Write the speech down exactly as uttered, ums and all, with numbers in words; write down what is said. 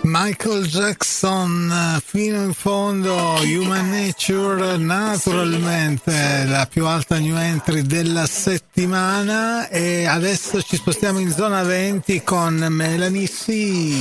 Michael Jackson fino in fondo, Human Nature, naturalmente la più alta new entry della settimana, e adesso ci spostiamo in zona venti con Melanie C.